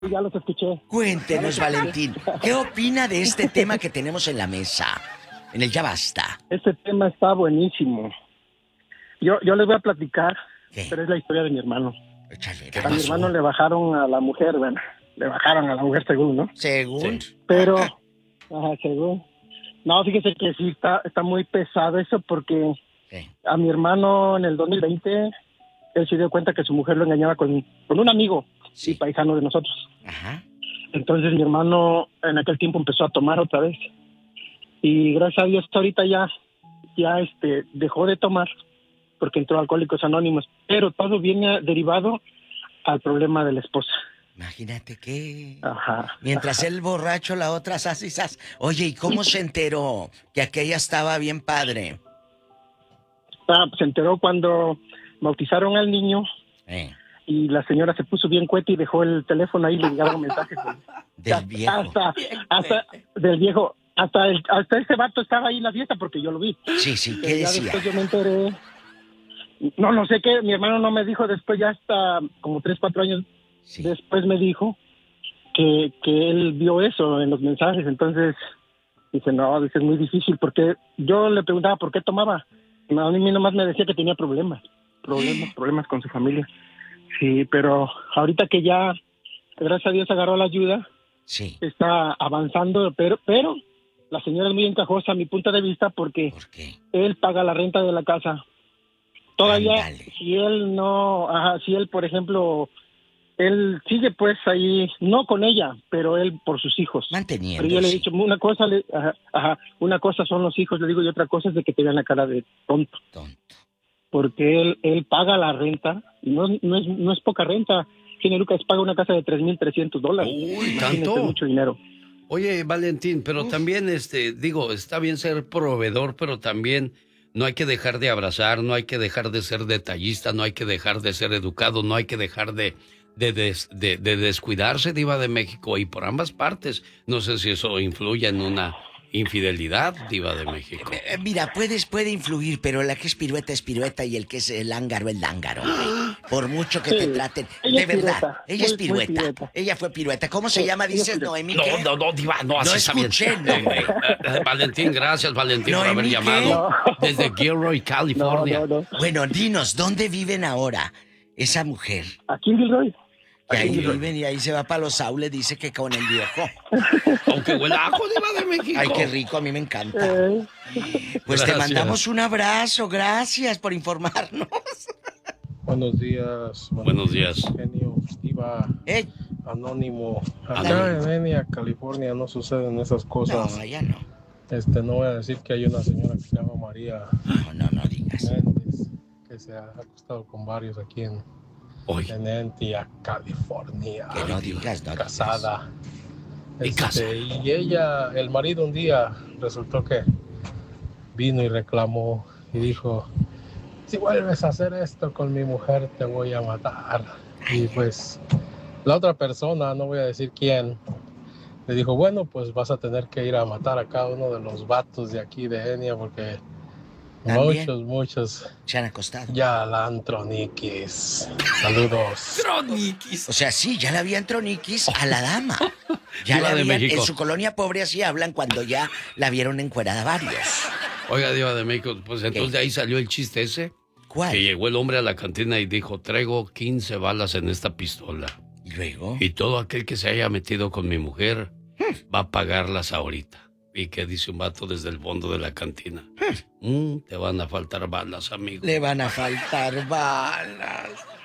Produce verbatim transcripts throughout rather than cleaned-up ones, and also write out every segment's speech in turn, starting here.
Ya los escuché. Cuéntenos, Valentín, ¿qué opina de este tema que tenemos en la mesa? En el Ya Basta. Este tema está buenísimo. Yo, yo les voy a platicar, ¿Qué? pero es la historia de mi hermano. Échale, A mi hermano le bajaron a la mujer, bueno, le bajaron a la mujer según, ¿no? Según. Sí. Pero, ajá, según. No, fíjese que sí está, está muy pesado eso porque ¿Qué? a mi hermano en el dos mil veinte, él se dio cuenta que su mujer lo engañaba con, con un amigo Sí. y paisano de nosotros. Ajá. Entonces mi hermano en aquel tiempo empezó a tomar otra vez. Y gracias a Dios ahorita ya, ya este, dejó de tomar porque entró a Alcohólicos Anónimos. Pero todo viene derivado al problema de la esposa. Imagínate que... Ajá. Mientras ajá. el borracho, la otra sas y sas. Oye, ¿y cómo se enteró que aquella estaba bien padre? Ah, se enteró cuando bautizaron al niño Eh, y la señora se puso bien cueta y dejó el teléfono ahí y le llegaban mensajes. del viejo. Hasta, hasta, del viejo, hasta, el, hasta ese vato estaba ahí en la fiesta porque yo lo vi. Sí, sí, ¿qué Pero ya decía? después yo me enteré. No, no sé qué, mi hermano no me dijo después, ya hasta como tres, cuatro años Sí. después me dijo que, que él vio eso en los mensajes. Entonces, dice, no, dice, es muy difícil porque yo le preguntaba por qué tomaba. No, a mí nomás me decía que tenía problemas, problemas, problemas con su familia. Sí, pero ahorita que ya, gracias a Dios, agarró la ayuda, Sí. está avanzando, pero, pero la señora es muy encajosa a mi punto de vista porque ¿Por qué? él paga la renta de la casa. Todavía, Ándale. si él no, ajá, si él, por ejemplo, él sigue pues ahí, no con ella, pero él por sus hijos. Manteniendo. Pero yo le he sí. dicho, una cosa, le, ajá, ajá, una cosa son los hijos, le digo, y otra cosa es de que te vean la cara de tonto. Tonto. Porque él, él paga la renta, y no, no, es, no es poca renta. Tiene Lucas, paga una casa de tres mil trescientos dólares. Uy, Imagínese, ¿tanto? mucho dinero. Oye, Valentín, pero también, este, digo, está bien ser proveedor, pero también no hay que dejar de abrazar, no hay que dejar de ser detallista, no hay que dejar de ser educado, no hay que dejar de, de, des- de, de descuidarse, Diva de México, y por ambas partes. No sé si eso influye en una infidelidad, Diva de México. Eh, Mira, puedes, puede influir, pero la que es pirueta es pirueta y el que es el lángaro es lángaro. güey. Por mucho que te Sí, traten. ella De es verdad, pirueta, ella es muy- muy pirueta. pirueta. Ella fue pirueta. ¿Cómo se Sí, llama, ella es dices, pirueta. Noemí? No, ¿Qué? no, no, Diva, no, así No está bien. escuché el nombre. Eh, eh, Valentín, gracias, Valentín, por Noemí, haber ¿qué? llamado No. desde Gilroy, No, California. no, no. Bueno, dinos, ¿dónde viven ahora esa mujer? Aquí en Gilroy. Que Aquí ahí en Gilroy. viven y ahí se va para los aules, dice que con el viejo. Aunque huela a ajo, Diva de México. Ay, qué rico, a mí me encanta. Eh, Pues te Gracias. mandamos un abrazo, gracias por informarnos. Buenos días. Buenos días. Genio, Diva, Eh, Anónimo. Acá Anónimo. en Enia, California, no suceden esas cosas. no, ya no. Este, no voy a decir que hay una señora que se llama María No, no, no digas. Méndez, que se ha acostado con varios aquí en, Oye, en Entia, California. Que no digas, no digas. Casada. Y Este, casa. y ella, el marido un día resultó que vino y reclamó y dijo, si vuelves a hacer esto con mi mujer te voy a matar. Y pues la otra persona, no voy a decir quién, le dijo, bueno, pues vas a tener que ir a matar a cada uno de los vatos de aquí de Enia porque ¿También? muchos, muchos Se han acostado. ya la han troniquis. Saludos. Troniquis. O sea, sí, ya le habían troniquis a la dama. Ya Diva la de habían, México. en su colonia pobre así hablan cuando ya la vieron encuerada varios. Oiga, Diva de México, pues entonces ¿Qué? de ahí salió el chiste ese. ¿Cuál? Que llegó el hombre a la cantina y dijo, traigo quince balas en esta pistola. Y luego, Y todo aquel que se haya metido con mi mujer va a pagarlas ahorita. ¿Y qué dice un vato desde el fondo de la cantina? Mm, te van a faltar balas, amigo. le van a faltar balas.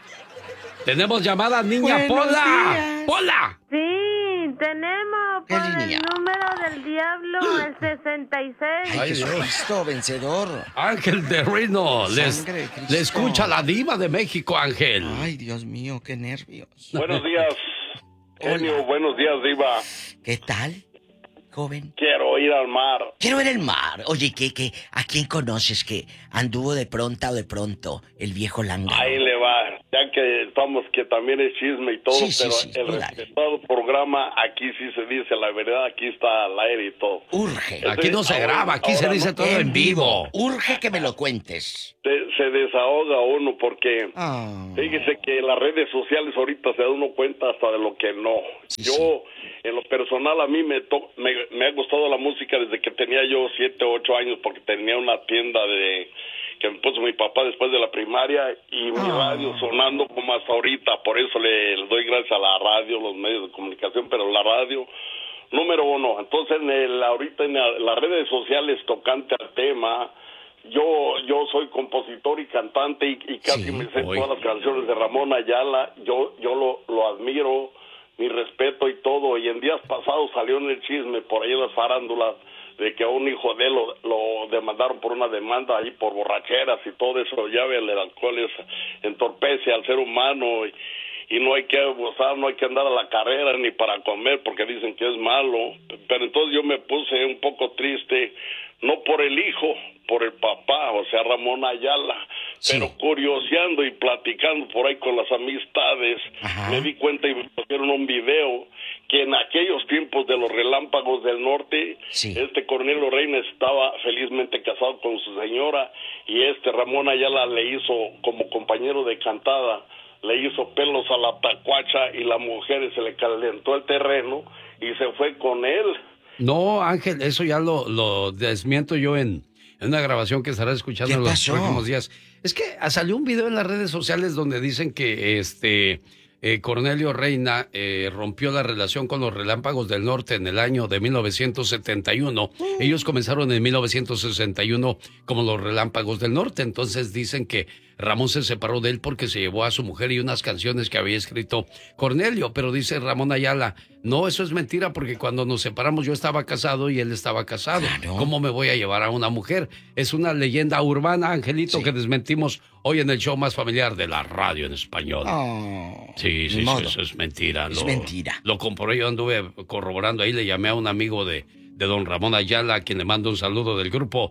Tenemos llamada, niña Buenos Pola. días. ¡Pola! Sí, tenemos ¿Qué por línea? el número del diablo, el sesenta y seis. Ay, Ay, Dios. Jesucristo, vencedor. Ángel de Reno. Les, Sangre de Cristo. le escucha la diva de México, Ángel. Ay, Dios mío, qué nervios. Buenos días, genio. Buenos días, Diva. ¿Qué tal, joven? Quiero ir al mar. Quiero ver el mar. Oye, ¿qué, qué? ¿A quién conoces que anduvo de pronta o de pronto el viejo lángaro? Ahí le va. Ya que estamos, que también es chisme y todo, Sí, sí, pero sí, el tú dale. respetado programa, aquí sí se dice la verdad, aquí está al aire y todo. Urge. Aquí no se Ahora- graba, aquí se ahora dice no- todo en vivo. Urge que me lo cuentes. Se, se desahoga uno porque Ah. fíjese que las redes sociales ahorita se da uno cuenta hasta de lo que no. Sí, yo, sí. en lo personal, a mí me, to- me, me ha gustado la música desde que tenía yo siete o ocho años porque tenía una tienda de que me puso mi papá después de la primaria y mi Ah. radio sonando como hasta ahorita. Por eso le, le doy gracias a la radio, los medios de comunicación, pero la radio, número uno. Entonces, en el, ahorita en la- las redes sociales tocante al tema, yo yo soy compositor y cantante y, y casi Sí, me sé hoy. todas las canciones de Ramón Ayala. Yo yo lo, lo admiro, mi respeto y todo. Y en días pasados salió en el chisme por ahí en las farándulas de que a un hijo de él lo, lo demandaron por una demanda ahí por borracheras y todo eso. Ya ve, el alcohol es, entorpece al ser humano y, y no hay que abusar, no hay que andar a la carrera ni para comer porque dicen que es malo. Pero entonces yo me puse un poco triste, no por el hijo, por el papá, o sea, Ramón Ayala, Sí. pero curioseando y platicando por ahí con las amistades, Ajá. me di cuenta y me pusieron un video que en aquellos tiempos de los relámpagos del norte, Sí. este Cornelio Reina estaba felizmente casado con su señora y este Ramón Ayala le hizo como compañero de cantada, le hizo pelos a la tacuacha y la mujer se le calentó el terreno y se fue con él. No, Ángel, eso ya lo, lo desmiento yo en, en una grabación que estarás escuchando ¿Qué en los pasó? próximos días. Es que salió un video en las redes sociales donde dicen que este eh, Cornelio Reina eh, rompió la relación con los Relámpagos del Norte en el año de mil novecientos setenta y uno. Ellos comenzaron en mil novecientos sesenta y uno como los Relámpagos del Norte. Entonces dicen que Ramón se separó de él porque se llevó a su mujer y unas canciones que había escrito Cornelio. Pero dice Ramón Ayala, no, eso es mentira porque cuando nos separamos yo estaba casado y él estaba casado. Claro. ¿Cómo me voy a llevar a una mujer? Es una leyenda urbana, Angelito, Sí. que desmentimos hoy en el show más familiar de la radio en español. Oh, Sí, ni sí, sí, modo. eso es mentira. Es lo, mentira. Lo comprobé, yo anduve corroborando ahí, le llamé a un amigo de, de don Ramón Ayala, a quien le mando un saludo del grupo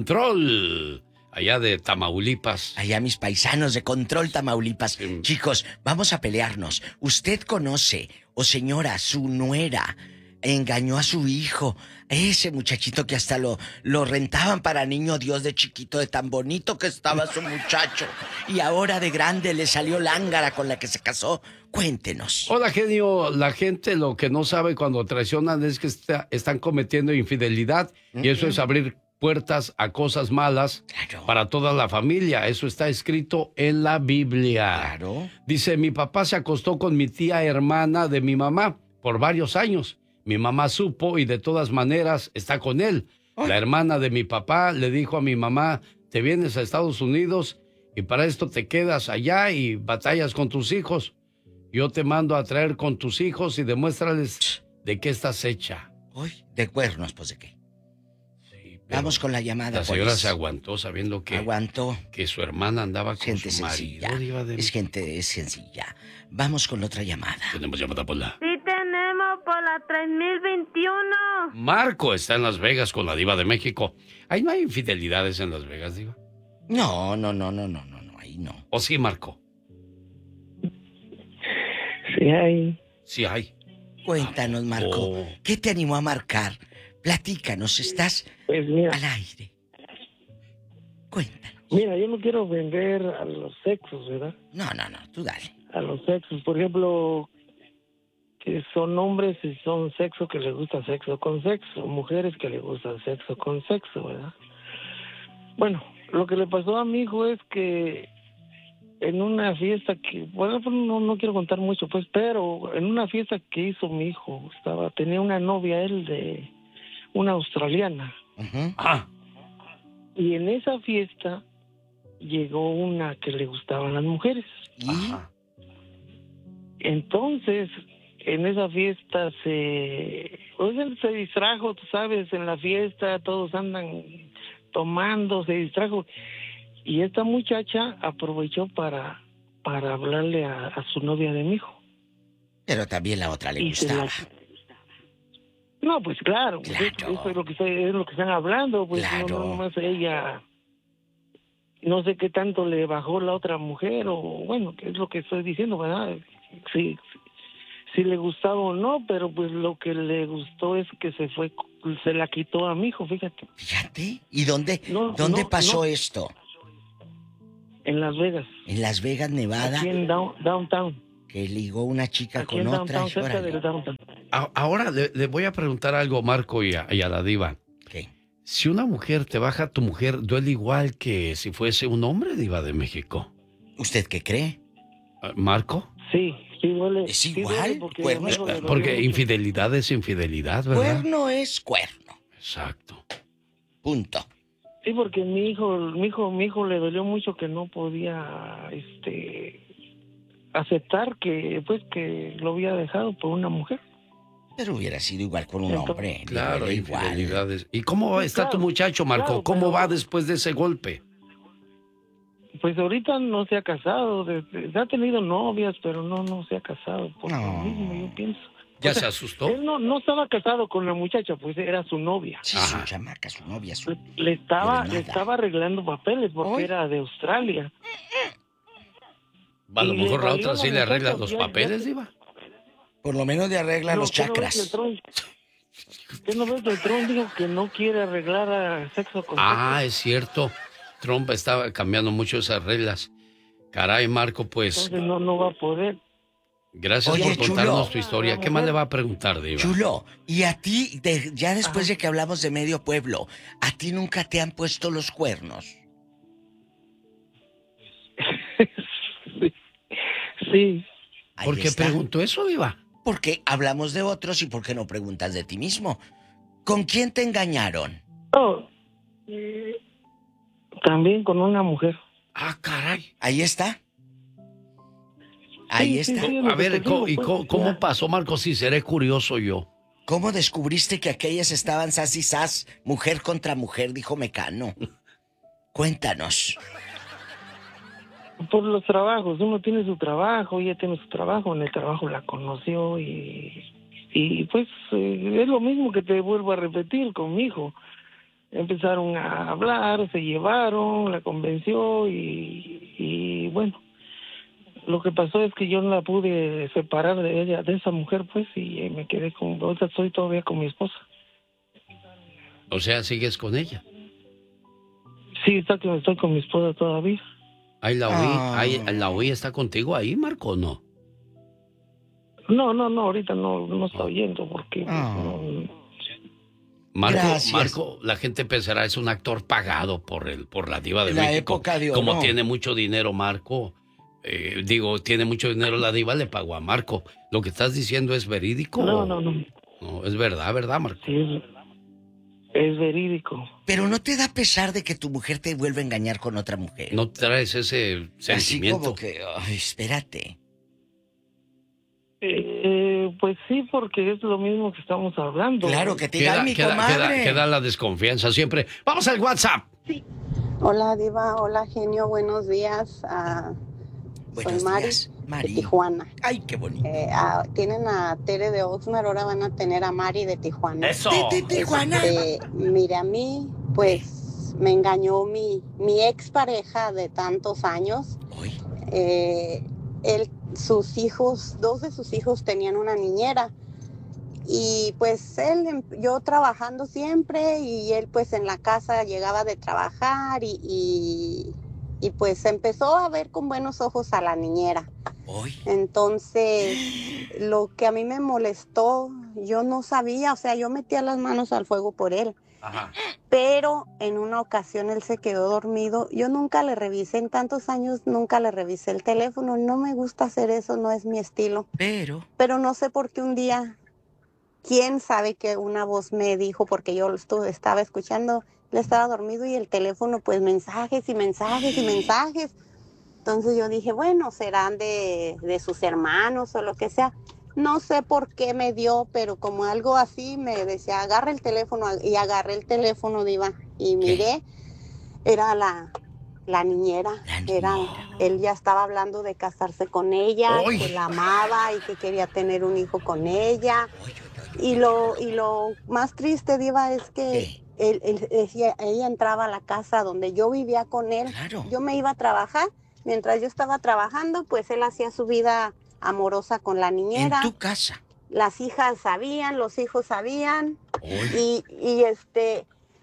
Control, allá de Tamaulipas. Allá mis paisanos de Control, Tamaulipas. Sí. Chicos, vamos a pelearnos. ¿Usted conoce, o señora, su nuera engañó a su hijo? Ese muchachito que hasta lo, lo rentaban para niño Dios de chiquito, de tan bonito que estaba su muchacho. Y ahora de grande le salió lángara con la que se casó. Cuéntenos. Hola, genio. La gente lo que no sabe cuando traicionan es que está- están cometiendo infidelidad y eso es abrir puertas a cosas malas Claro. para toda la familia. Eso está escrito en la Biblia. Claro. Dice, mi papá se acostó con mi tía hermana de mi mamá por varios años. Mi mamá supo y de todas maneras está con él. La hermana de mi papá le dijo a mi mamá, te vienes a Estados Unidos y para esto te quedas allá y batallas con tus hijos. Yo te mando a traer con tus hijos y demuéstrales de qué estás hecha. Uy, de cuernos, pues de qué. Sí, pero Vamos con la llamada, la señora pues. se aguantó sabiendo que, Aguantó. que su hermana andaba con Gente su sencilla. marido. Diva de Es México. gente es sencilla. Vamos con la otra llamada. Tenemos llamada por la... Sí tenemos por la tres mil veintiuno. Marco está en Las Vegas con la Diva de México. Ahí no hay infidelidades en Las Vegas, Diva. No, no, no, no, no, no, no, ahí no. ¿O sí, Marco? Sí, hay. Sí hay. Cuéntanos, Marco. Oh. ¿Qué te animó a marcar? Platícanos, estás Pues mira, al aire. Cuéntanos. mira, yo no quiero vender a los sexos, ¿verdad? No, no, no, tú dale. A los sexos, por ejemplo, que son hombres y son sexo que les gusta sexo con sexo, mujeres que les gusta sexo con sexo, ¿verdad? Bueno, lo que le pasó a mi hijo es que en una fiesta que, bueno, pues no, no quiero contar mucho, pues, pero en una fiesta que hizo mi hijo, estaba, tenía una novia él de una australiana, Ujú. Ah, y en esa fiesta llegó una que le gustaban las mujeres. Y ajá. Entonces, en esa fiesta se, pues él se distrajo, tú sabes, en la fiesta todos andan tomando, se distrajo. Y esta muchacha aprovechó para, para hablarle a, a su novia de mi hijo. pero también la otra le Y se gustaba. la- No, pues claro, pues Claro. eso es lo que, se- es lo que están hablando, pues no- Claro. no nomás ella. no sé qué tanto le bajó la otra mujer, o bueno, que es lo que estoy diciendo, ¿verdad? Sí, si le gustaba o no, pero pues lo que le gustó es que se fue, se la quitó a mi hijo, fíjate. Fíjate. ¿Y dónde, No, dónde no, pasó no. esto? En Las Vegas. En Las Vegas, Nevada. Aquí en down, Downtown. Que ligó una chica Aquí con en otra. Downtown, cerca Órale. del Downtown. A- Ahora le, le voy a preguntar algo, Marco, y a, y a la diva. ¿Qué? Si una mujer te baja a tu mujer, ¿duele igual que si fuese un hombre, diva de México? ¿Usted qué cree? Ah, ¿Marco? Sí, sí duele. ¿Es sí igual? duele porque Cuerno a mi es hijo le cuerno. dolió Porque mucho. infidelidad es infidelidad, ¿verdad? Cuerno es cuerno. Exacto. Punto. Sí, porque mi hijo, mi hijo, mi hijo le dolió mucho que no podía, este, aceptar que, pues, que lo había dejado por una mujer. Pero hubiera sido igual con un Entonces, hombre. le Claro, duele igual. infidelidades. ¿Y cómo Sí, está tu claro, muchacho, Marco? claro, ¿Cómo pero- va después de ese golpe? Pues ahorita no se ha casado, desde- ha tenido novias, pero no, no se ha casado por No. lo mismo, yo pienso. ¿Ya O sea, se asustó? Él no, no estaba casado con la muchacha, pues era su novia. Sí, Ajá. su chamaca, su novia, su... Le, le estaba, Pero le nada. estaba arreglando papeles porque Hoy. era de Australia. A lo y le mejor la valió otra la sí le arregla muchacha, los ya- ya papeles, se- diva. Por lo menos le arregla No, los ¿qué no ves que chakras. Trump- ¿Qué no ves que Trump dijo que no quiere arreglar a sexo con Ah, sexo? es cierto. Trump estaba cambiando mucho esas reglas. Caray, Marco, pues, Entonces no, no va a poder. gracias Oye, por contarnos chulo. tu historia. ¿Qué más le va a preguntar, diva? Chulo, y a ti, de- ya después Ajá. de que hablamos de medio pueblo, ¿a ti nunca te han puesto los cuernos? sí. sí. Ahí ¿Por qué está. preguntó eso, diva? Porque hablamos de otros y por qué no preguntas de ti mismo. ¿Con quién te engañaron? No, eh, también con una mujer. Ah, caray. Ahí está. Ahí Sí, sí, está. sí. A ver, te co- digo, ¿y pues, co- cómo ya. pasó, Marco? Si seré curioso yo. ¿Cómo descubriste que aquellas estaban sas y sas, mujer contra mujer, dijo Mecano? Cuéntanos. Por los trabajos, uno tiene su trabajo, ella tiene su trabajo, en el trabajo la conoció y, y pues eh, es lo mismo que te vuelvo a repetir con mi hijo. Empezaron a hablar, se llevaron, la convenció y, y bueno, lo que pasó es que yo no la pude separar de ella, de esa mujer, pues, y eh, me quedé con, ahorita estoy todavía con mi esposa. O sea, ¿sigues con ella? Sí, está que estoy con mi esposa todavía. Ahí la oí, Ah. ahí, la oí está contigo ahí, Marco, ¿o no? No, no, no, ahorita no, no está oyendo porque pues, Ah. no, Marco, Gracias. Marco, la gente pensará es un actor pagado por el, por la diva de La México. época de Como oro. tiene mucho dinero, Marco, eh, digo, tiene mucho dinero la diva, le pagó a Marco. ¿Lo que estás diciendo es verídico? no, o- no, no. No, es verdad, ¿verdad, Marco? Sí, es, es verídico. Pero ¿no te da pesar de que tu mujer te vuelva a engañar con otra mujer? ¿No traes ese Así sentimiento? como que, ay, espérate. Eh, pues sí, porque es lo mismo que estamos hablando. Claro que te diga, Queda, ay, mi queda- comadre. queda- queda la desconfianza siempre. ¡Vamos al WhatsApp! Hola Diva, hola genio, buenos días. Ah, Buenos soy Mari, días, de Mari. Tijuana. Ay, qué bonito. Eh, ah, tienen a Tere de Oxnard, ahora van a tener a Mari de Tijuana. ¡Eso! Ti, ti, Tijuana. Este, mire, a mí, pues, me engañó mi, mi expareja de tantos años. Hoy. Eh, él, sus hijos, dos de sus hijos tenían una niñera. Y pues él, em- yo trabajando siempre y él pues en la casa llegaba de trabajar y, y, y pues empezó a ver con buenos ojos a la niñera. Hoy. Entonces, lo que a mí me molestó, yo no sabía, o sea, yo metía las manos al fuego por él. Ajá. Pero en una ocasión él se quedó dormido. Yo nunca le revisé, en tantos años nunca le revisé el teléfono. No me gusta hacer eso, no es mi estilo. Pero. Pero no sé por qué un día, quién sabe que una voz me dijo, porque yo lo estuve, estaba escuchando, él estaba dormido y el teléfono, pues mensajes y mensajes y mensajes. Entonces yo dije, bueno, serán de, de sus hermanos o lo que sea. No sé por qué me dio, pero como algo así me decía, agarra el teléfono, y agarré el teléfono, Diva, y miré, era la, la niñera, La era, niñera. él ya estaba hablando de casarse con ella, ¡Ay! que la amaba y que quería tener un hijo con ella. Oy, oy, oy. Y lo, y lo más triste, Diva, es que él, él, ella, ella entraba a la casa donde yo vivía con él. Claro. Yo me iba a trabajar. Mientras yo estaba trabajando, pues él hacía su vida amorosa con la niñera. En tu casa. Las hijas sabían, los hijos sabían. Y, y este,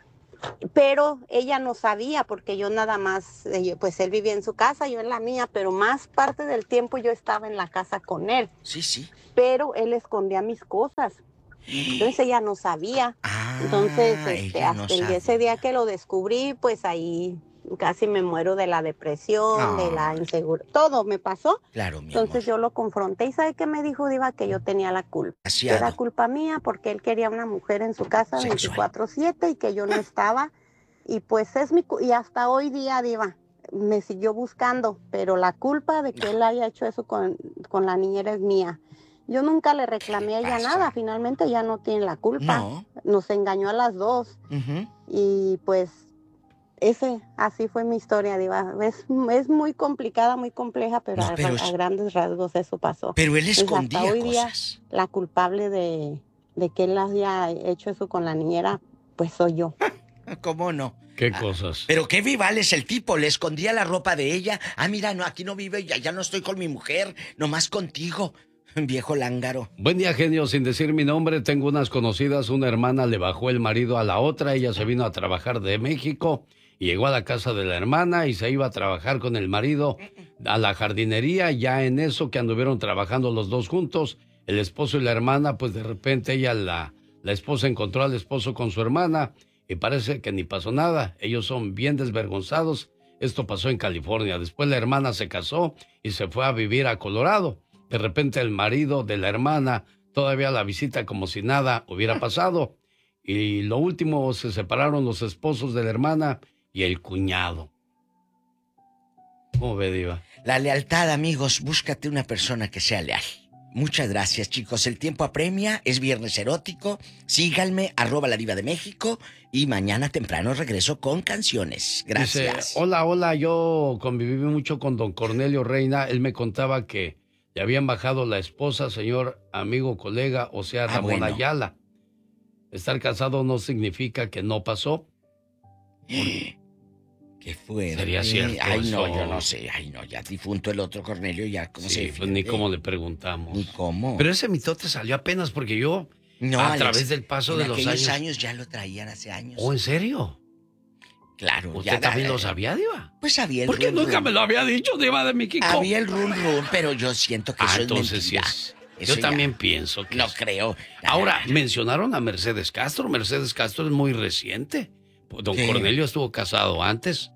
pero ella no sabía porque yo nada más, pues él vivía en su casa, yo en la mía, pero más parte del tiempo yo estaba en la casa con él. Sí, sí. Pero él escondía mis cosas. Entonces ella no sabía. Ah, Entonces, este, ella no hasta el, sabía. ese día que lo descubrí, pues ahí casi me muero de la depresión, Ah. de la inseguridad. Todo me pasó. Claro, mi Entonces amor. yo lo confronté y ¿sabe qué me dijo, Diva? Que yo tenía la culpa. Asiado. Era culpa mía porque él quería una mujer en su casa Sexual. veinticuatro siete y que yo no estaba. Y pues es mi... cu- Y hasta hoy día, Diva, me siguió buscando, pero la culpa de que él haya hecho eso con, con la niñera es mía. Yo nunca le reclamé a ella pasa? nada, finalmente ella no tiene la culpa. No. Nos engañó a las dos Ujú. y pues ese, así fue mi historia, Diva. Es, es muy complicada, muy compleja, pero, No, a, pero es- a grandes rasgos eso pasó. Pero él Pues, hasta escondía hoy día, cosas. la culpable de, de que él haya hecho eso con la niñera, pues soy yo. ¿Cómo no? ¿Qué Ah, cosas? Pero qué vival es el tipo, le escondía la ropa de ella. Ah, mira, no, aquí no vive, ya, ya no estoy con mi mujer, nomás contigo, viejo lángaro. Buen día, genio. Sin decir mi nombre, tengo unas conocidas. Una hermana le bajó el marido a la otra. Ella se vino a trabajar de México y llegó a la casa de la hermana y se iba a trabajar con el marido a la jardinería. Ya en eso que anduvieron trabajando los dos juntos, el esposo y la hermana, pues de repente ella, la, la esposa encontró al esposo con su hermana y parece que ni pasó nada. Ellos son bien desvergonzados. Esto pasó en California. Después la hermana se casó y se fue a vivir a Colorado. De repente el marido de la hermana todavía la visita como si nada hubiera pasado. Y lo último, se separaron los esposos de la hermana y el cuñado. ¿Cómo ve, Diva? La lealtad, amigos, búscate una persona que sea leal. Muchas gracias, chicos. El tiempo apremia, es viernes erótico. Síganme, arroba la diva de México. Y mañana temprano regreso con canciones. Gracias. Dice, hola, hola, yo conviví mucho con don Cornelio Reina. Él me contaba que le habían bajado la esposa, señor amigo, colega, o sea, Ah, Ramón bueno. Ayala. Estar casado no significa que no pasó. ¿Qué fue? Sería cierto Ay, no, eso. yo no sé. Ay, no, ya difunto el otro Cornelio, ya, ¿cómo se Sí, defiende? pues ni cómo le preguntamos. Ni cómo. Pero ese mitote salió apenas porque yo, No, a Alex, través del paso en de los aquellos años... años ya lo traían hace años. ¿Oh, en serio? Claro. ¿Usted ya, también eh, lo sabía, Diva? Pues había el ¿Por qué run, nunca run. me lo había dicho, Diva de México? Había el run run, pero yo siento que Ah, eso entonces es sí mentira. es. Eso Yo ya también pienso que No es. creo. Ahora, Ah, mencionaron a Mercedes Castro. Mercedes Castro es muy reciente. Don Sí. Cornelio estuvo casado antes.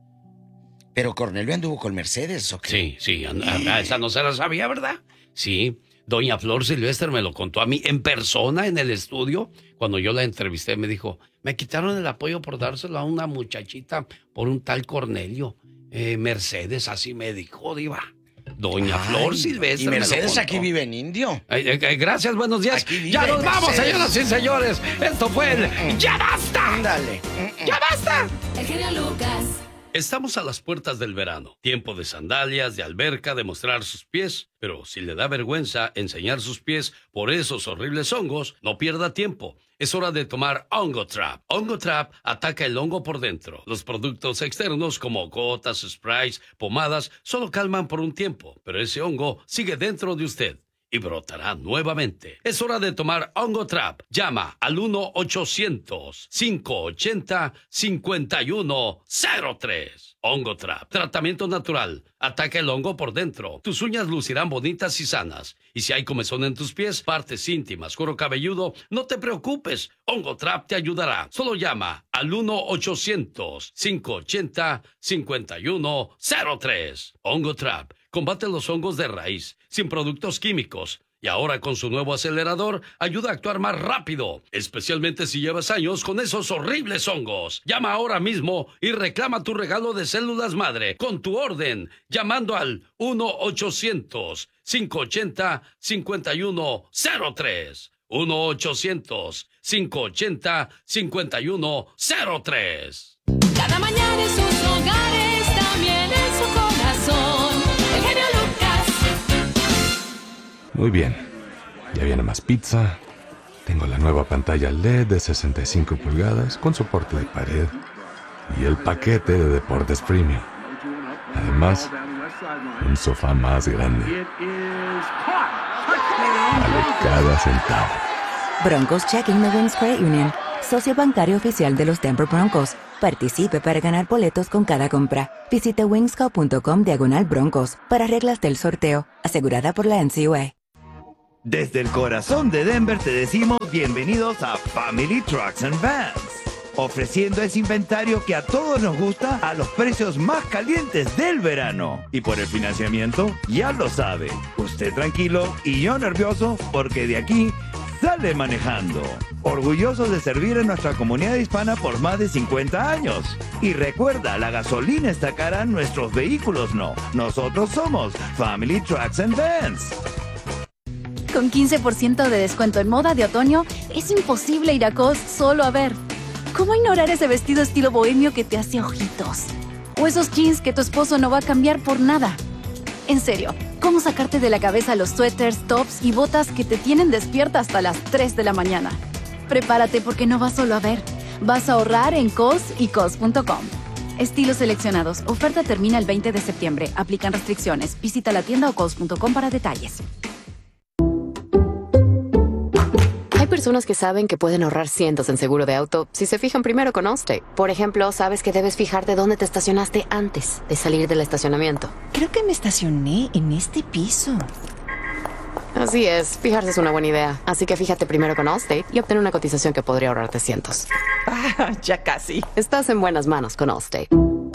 Pero Cornelio anduvo con Mercedes, ¿o qué? Sí, sí. and- ah, esa no se la sabía, ¿verdad? Sí. Doña Flor Silvestre me lo contó a mí en persona en el estudio. Cuando yo la entrevisté, me dijo, me quitaron el apoyo por dárselo a una muchachita por un tal Cornelio. Eh, Mercedes, así me dijo, Diva. Doña Ay, Flor Silvestre. Y me lo Mercedes contó. aquí vive en Indio. Ay, ay, ay, gracias, buenos días. Aquí vive Ya nos vamos, Mercedes. señoras y señores. Esto fue el ¡Ya basta! Ándale. ¡Ya basta! El genio Lucas. Estamos a las puertas del verano. Tiempo de sandalias, de alberca, de mostrar sus pies. Pero si le da vergüenza enseñar sus pies por esos horribles hongos, no pierda tiempo. Es hora de tomar Hongo Trap. Hongo Trap ataca el hongo por dentro. Los productos externos como gotas, sprays, pomadas, solo calman por un tiempo. Pero ese hongo sigue dentro de usted y brotará nuevamente. Es hora de tomar Hongo Trap. Llama al uno ochocientos, cinco ochenta, cincuenta y uno cero tres. Hongo Trap. Tratamiento natural. Ataca el hongo por dentro. Tus uñas lucirán bonitas y sanas. Y si hay comezón en tus pies, partes íntimas, cuero cabelludo, no te preocupes. Hongo Trap te ayudará. Solo llama al uno ochocientos, cinco ochenta, cincuenta y uno cero tres. Hongo Trap. Combate los hongos de raíz, sin productos químicos. Y ahora con su nuevo acelerador, ayuda a actuar más rápido, especialmente si llevas años con esos horribles hongos. Llama ahora mismo y reclama tu regalo de células madre con tu orden, llamando al uno ochocientos, cinco ochenta, cincuenta y uno cero tres. uno ochocientos, cinco ochenta, cincuenta y uno cero tres. Cada mañana en sus hogares, también en su corazón. El genio Lucas. Muy bien. Ya viene más pizza. Tengo la nueva pantalla L E D de sesenta y cinco pulgadas con soporte de pared y el paquete de deportes premium. Además, un sofá más grande. Vale cada centavo. Broncos Checking the Wings Credit Union, socio bancario oficial de los Denver Broncos. Participe para ganar boletos con cada compra. Visite wingsco.com diagonal broncos para reglas del sorteo, asegurada por la N C U A. Desde el corazón de Denver te decimos bienvenidos a Family Trucks and Vans, ofreciendo ese inventario que a todos nos gusta a los precios más calientes del verano. Y por el financiamiento, ya lo sabe, usted tranquilo y yo nervioso porque de aquí sale manejando. Orgullosos de servir a nuestra comunidad hispana por más de cincuenta años. Y recuerda, la gasolina está cara, nuestros vehículos no. Nosotros somos Family Trucks and Vans. Con quince por ciento de descuento en moda de otoño, es imposible ir a Cos solo a ver. ¿Cómo ignorar ese vestido estilo bohemio que te hace ojitos? O esos jeans que tu esposo no va a cambiar por nada. En serio, ¿cómo sacarte de la cabeza los suéteres, tops y botas que te tienen despierta hasta las tres de la mañana? Prepárate porque no vas solo a ver. Vas a ahorrar en Cos y Cos punto com. Estilos seleccionados. Oferta termina el veinte de septiembre. Aplican restricciones. Visita la tienda o Cos punto com para detalles. Hay personas que saben que pueden ahorrar cientos en seguro de auto si se fijan primero con Allstate. Por ejemplo, sabes que debes fijarte dónde te estacionaste antes de salir del estacionamiento. Creo que me estacioné en este piso. Así es, fijarse es una buena idea. Así que fíjate primero con Allstate y obtén una cotización que podría ahorrarte cientos. Ah, ya casi. Estás en buenas manos con Allstate.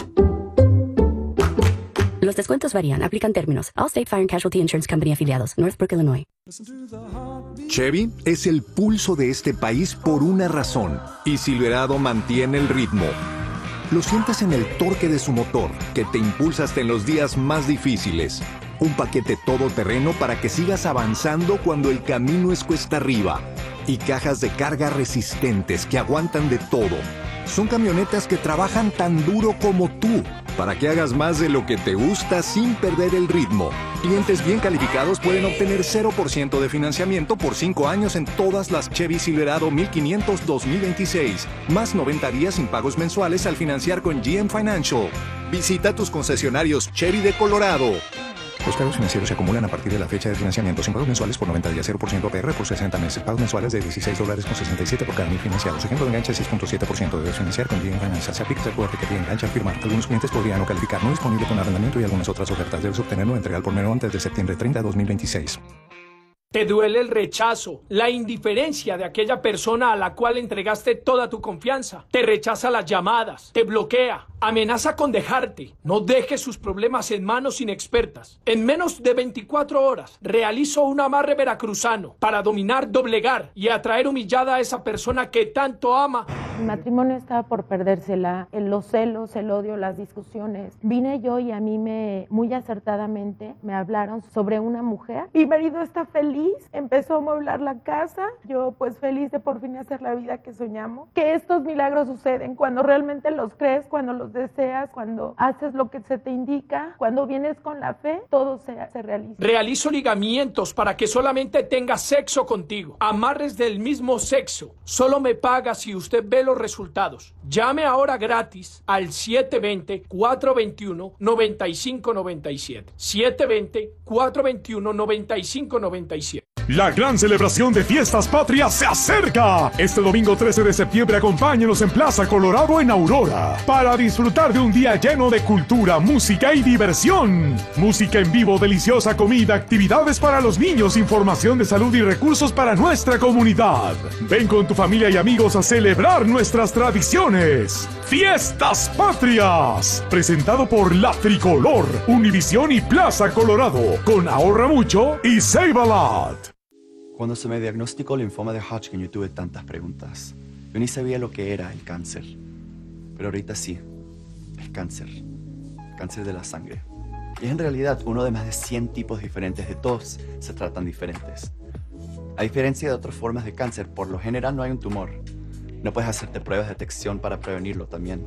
Los descuentos varían. Aplican términos. Allstate Fire and Casualty Insurance Company afiliados. Northbrook, Illinois. Chevy es el pulso de este país por una razón. Y Silverado mantiene el ritmo. Lo sientes en el torque de su motor, que te impulsa hasta en los días más difíciles. Un paquete todoterreno para que sigas avanzando cuando el camino es cuesta arriba. Y cajas de carga resistentes que aguantan de todo. Son camionetas que trabajan tan duro como tú, para que hagas más de lo que te gusta sin perder el ritmo. Clientes bien calificados pueden obtener cero por ciento de financiamiento por cinco años en todas las Chevy Silverado mil quinientos dos mil veintiséis, más noventa días sin pagos mensuales al financiar con G M Financial. Visita tus concesionarios Chevy de Colorado. Los cargos financieros se acumulan a partir de la fecha de financiamiento sin pagos mensuales por noventa días, cero por ciento A P R por sesenta meses, pagos mensuales de dieciséis dólares con sesenta y siete por cada mil financiados. Ejemplo de enganche seis punto siete por ciento. Debes financiar con G M Financial. Se aplica el recuerde que te engancha al firmar. Algunos clientes podrían no calificar, no disponible con arrendamiento y algunas otras ofertas. Debes obtenerlo entregar por mero antes de septiembre treinta de dos mil veintiséis. Te duele el rechazo, la indiferencia de aquella persona a la cual entregaste toda tu confianza. Te rechaza las llamadas, te bloquea, amenaza con dejarte. No dejes sus problemas en manos inexpertas. En menos de veinticuatro horas, realizo un amarre veracruzano para dominar, doblegar y atraer humillada a esa persona que tanto ama. Mi matrimonio estaba por perdérsela, los celos, el odio, las discusiones. Vine yo y a mí me, muy acertadamente, me hablaron sobre una mujer. Mi marido está feliz. Empezó a amueblar la casa, yo pues feliz de por fin hacer la vida que soñamos. Que estos milagros suceden cuando realmente los crees, cuando los deseas, cuando haces lo que se te indica, cuando vienes con la fe, todo se, se realiza. Realizo ligamientos para que solamente tenga sexo contigo, amarres del mismo sexo. Solo me paga si usted ve los resultados. Llame ahora gratis al siete dos cero, cuatro dos uno, nueve cinco nueve siete. siete dos cero, cuatro dos uno, nueve cinco nueve siete. La gran celebración de Fiestas Patrias se acerca. Este domingo trece de septiembre acompáñenos en Plaza Colorado en Aurora para disfrutar de un día lleno de cultura, música y diversión. Música en vivo, deliciosa comida, actividades para los niños, información de salud y recursos para nuestra comunidad. Ven con tu familia y amigos a celebrar nuestras tradiciones. Fiestas Patrias, presentado por La Tricolor, Univisión y Plaza Colorado, con Ahorra Mucho y Save a Lot. Cuando se me diagnosticó linfoma de Hodgkin, yo tuve tantas preguntas. Yo ni sabía lo que era el cáncer. Pero ahorita sí, el cáncer. Cáncer de la sangre. Y es en realidad uno de más de cien tipos diferentes. De todos se tratan diferentes. A diferencia de otras formas de cáncer, por lo general no hay un tumor. No puedes hacerte pruebas de detección para prevenirlo también.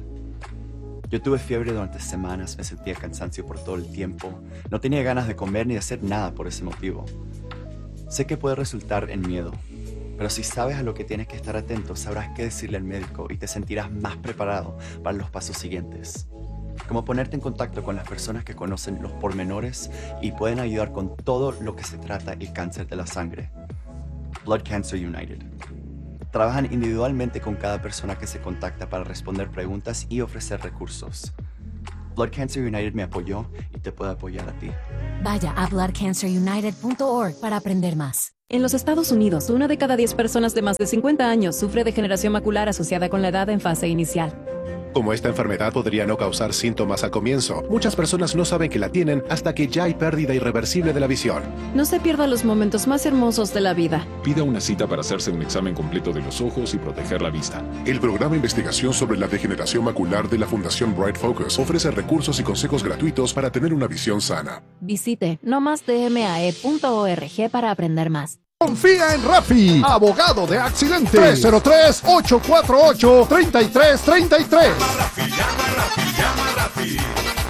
Yo tuve fiebre durante semanas, me sentía cansancio por todo el tiempo. No tenía ganas de comer ni de hacer nada por ese motivo. Sé que puede resultar en miedo, Pero si sabes a lo que tienes que estar atento, sabrás qué decirle al médico y te sentirás más preparado para los pasos siguientes. Como ponerte en contacto con las personas que conocen los pormenores y pueden ayudar con todo lo que se trata el cáncer de la sangre. Blood Cancer United. Trabajan individualmente con cada persona que se contacta para responder preguntas y ofrecer recursos. Blood Cancer United me apoyó y te puede apoyar a ti. Vaya a blood cancer united punto org para aprender más. En los Estados Unidos, una de cada diez personas de más de cincuenta años sufre degeneración macular asociada con la edad en fase inicial. Como esta enfermedad podría no causar síntomas al comienzo, muchas personas no saben que la tienen hasta que ya hay pérdida irreversible de la visión. No se pierda los momentos más hermosos de la vida. Pida una cita para hacerse un examen completo de los ojos y proteger la vista. El programa de investigación sobre la degeneración macular de la Fundación Bright Focus ofrece recursos y consejos gratuitos para tener una visión sana. Visite no más d m a e punto org para aprender más. Confía en Rafi, abogado de accidentes. tres cero tres, ocho cuatro ocho, tres tres tres tres. Llama Rafi, llama Rafi, llama Rafi.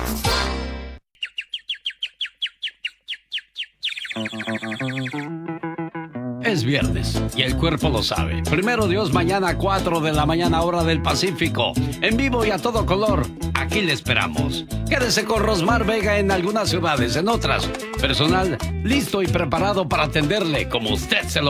Es viernes y el cuerpo lo sabe. Primero Dios, mañana a cuatro de la mañana hora del Pacífico. En vivo y a todo color. Aquí le esperamos. Quédese con Rosmar Vega en algunas ciudades, en otras. Personal listo y preparado para atenderle como usted se lo